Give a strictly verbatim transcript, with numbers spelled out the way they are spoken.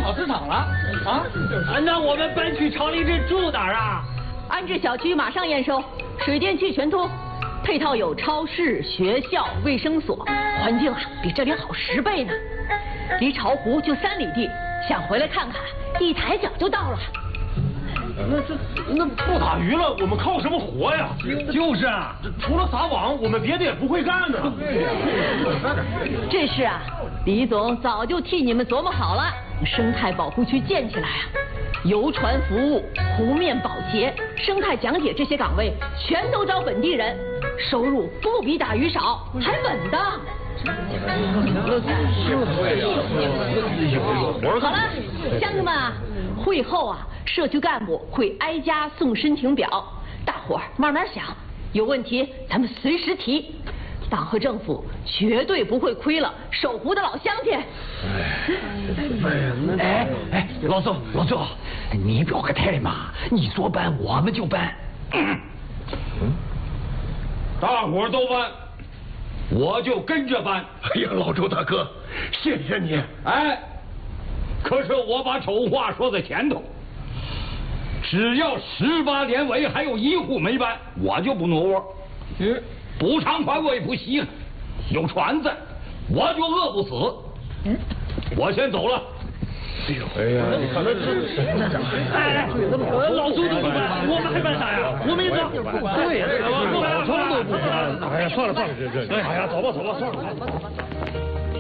跑市场了啊？ 那我们搬去长林镇住哪儿啊？ 安置小区马上验收，水电气全通，配套有超市、学校、卫生所，环境啊比这里好十倍呢。离巢湖就三里地，想回来看看，一抬脚就到了。 那这那不打鱼了，我们靠什么活呀？ 就是啊， 除了撒网，我们别的也不会干呢。 这事啊，李总早就替你们琢磨好了。生态保护区建起来啊，游船服务、湖面保洁、生态讲解这些岗位全都招本地人，收入不比打鱼少，还稳当。好了，乡亲们啊，会后啊，社区干部会挨家送申请表，大伙儿慢慢想，有问题咱们随时提。党和政府绝对不会亏了守湖的老乡亲。 哎哎，老宋老宋，你表个态嘛，你说搬我们就搬。嗯， 大伙儿都搬，我就跟着搬。 哎呀，老周大哥，谢谢你。 哎，可是我把丑话说在前头，只要十八连围还有一户没搬，我就不挪窝。嗯。补偿款我也不稀罕，有船子，我就饿不死。嗯，我先走了。 哎呦，哎呀，你看这这， 哎，老周都不搬，我们还搬啥呀？我们也走。 对呀，老周都不搬。 哎呀，算了算了，这这，哎呀，走吧走吧，算了。